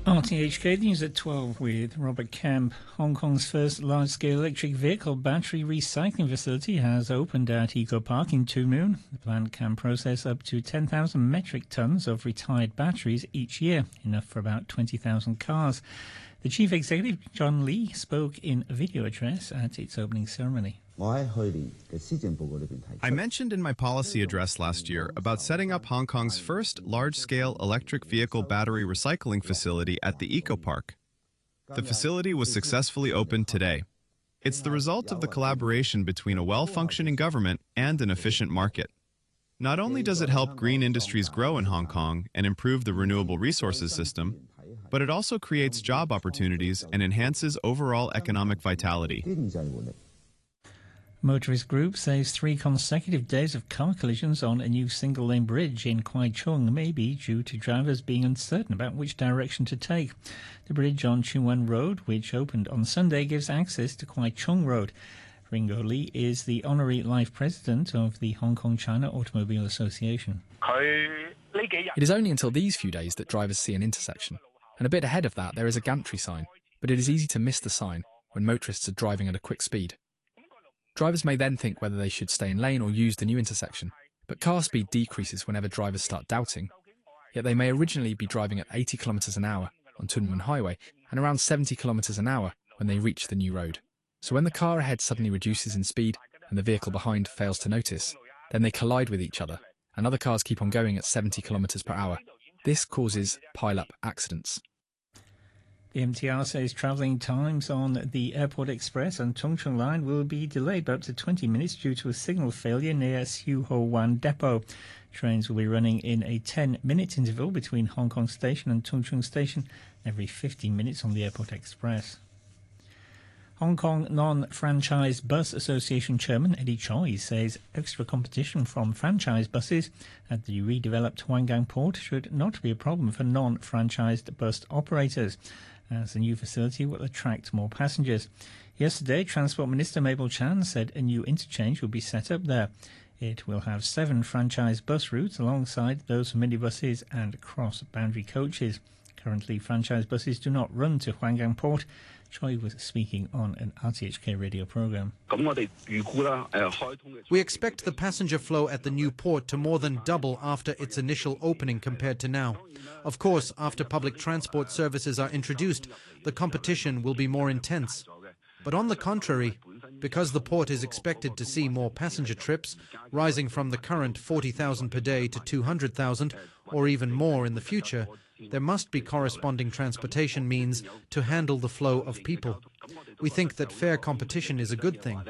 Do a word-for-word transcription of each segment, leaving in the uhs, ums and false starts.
R T H K News at twelve with Robert Kemp. Hong Kong's first large-scale electric vehicle battery recycling facility has opened at Eco Park in Tuen Mun. The plant can process up to ten thousand metric tons of retired batteries each year, enough for about twenty thousand cars. The chief executive, John Lee, spoke in a video address at its opening ceremony. I mentioned in my policy address last year about setting up Hong Kong's first large-scale electric vehicle battery recycling facility at the Eco Park. The facility was successfully opened today. It's the result of the collaboration between a well-functioning government and an efficient market. Not only does it help green industries grow in Hong Kong and improve the renewable resources system, but it also creates job opportunities and enhances overall economic vitality. Motorist Group says three consecutive days of car collisions on a new single-lane bridge in Kwai Chung may be due to drivers being uncertain about which direction to take. The bridge on Tsuen Wan Road, which opened on Sunday, gives access to Kwai Chung Road. Ringo Lee is the honorary life president of the Hong Kong-China Automobile Association. It is only until these few days that drivers see an intersection, and a bit ahead of that there is a gantry sign, but it is easy to miss the sign when motorists are driving at a quick speed. Drivers may then think whether they should stay in lane or use the new intersection, but car speed decreases whenever drivers start doubting. Yet they may originally be driving at eighty kilometres an hour on Tuen Mun Highway and around seventy kilometres an hour when they reach the new road. So when the car ahead suddenly reduces in speed and the vehicle behind fails to notice, then they collide with each other and other cars keep on going at seventy kilometres per hour. This causes pile-up accidents. The M T R says travelling times on the Airport Express and Tung Chung line will be delayed by up to twenty minutes due to a signal failure near Siu Ho Wan Depot. Trains will be running in a ten-minute interval between Hong Kong Station and Tung Chung Station every fifteen minutes on the Airport Express. Hong Kong Non-Franchise Bus Association Chairman Eddie Choi says extra competition from franchise buses at the redeveloped Huang Gang port should not be a problem for non-franchised bus operators, as the new facility will attract more passengers. Yesterday, Transport Minister Mabel Chan said a new interchange will be set up there. It will have seven franchise bus routes alongside those for minibuses and cross-boundary coaches. Currently, franchise buses do not run to Huang Gang port. Choi was speaking on an R T H K radio program. We expect the passenger flow at the new port to more than double after its initial opening compared to now. Of course, after public transport services are introduced, the competition will be more intense. But on the contrary, because the port is expected to see more passenger trips, rising from the current forty thousand per day to two hundred thousand, or even more in the future, there must be corresponding transportation means to handle the flow of people. We think that fair competition is a good thing.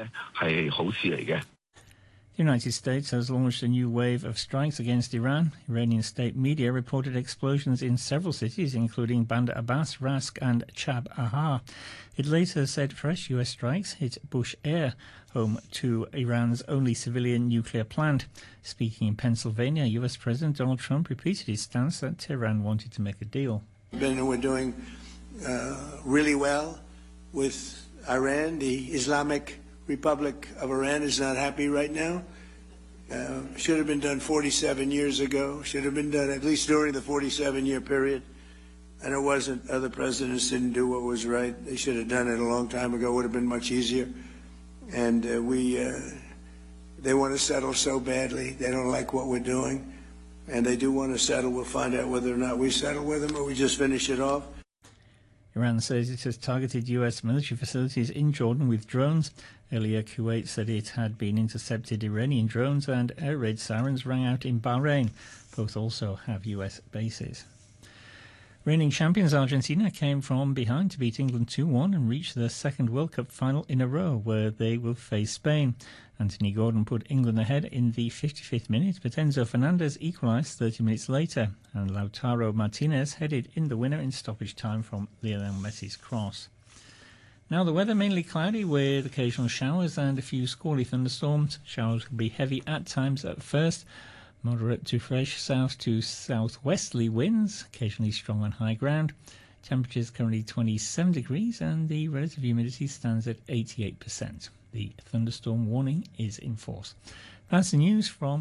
The United States has launched a new wave of strikes against Iran. Iranian state media reported explosions in several cities, including Bandar Abbas, Rask and Chab Ahar. It later said fresh U S strikes hit Bush Air, home to Iran's only civilian nuclear plant. Speaking in Pennsylvania, U S President Donald Trump repeated his stance that Tehran wanted to make a deal. We're doing uh, really well with Iran. The Islamic Republic of Iran is not happy right now. Uh, should have been done forty-seven years ago. Should have been done at least during the forty-seven year period. And it wasn't. Other presidents didn't do what was right. They should have done it a long time ago. It would have been much easier. And uh, we, uh, they want to settle so badly. They don't like what we're doing. And they do want to settle. We'll find out whether or not we settle with them or we just finish it off. Iran says it has targeted U S military facilities in Jordan with drones. Earlier, Kuwait said it had been intercepted Iranian drones, and air raid sirens rang out in Bahrain. Both also have U S bases. Reigning champions Argentina came from behind to beat England two one and reach their second World Cup final in a row, where they will face Spain. Anthony Gordon put England ahead in the fifty-fifth minute, but Enzo Fernandez equalised thirty minutes later, and Lautaro Martinez headed in the winner in stoppage time from Lionel Messi's cross. Now the weather, mainly cloudy with occasional showers and a few squally thunderstorms. Showers will be heavy at times at first. Moderate to fresh south to southwesterly winds, occasionally strong on high ground. Temperatures currently twenty-seven degrees and the relative humidity stands at eighty-eight percent. The thunderstorm warning is in force. That's the news from